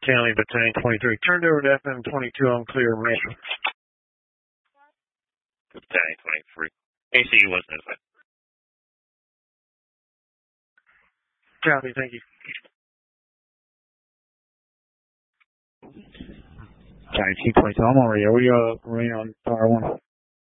County Battalion 23. Turned over to FM 22 on clear range. Battalion 23. ACU was notified. Copy, thank you. County 222, I'm on radio. We are on Fire 1.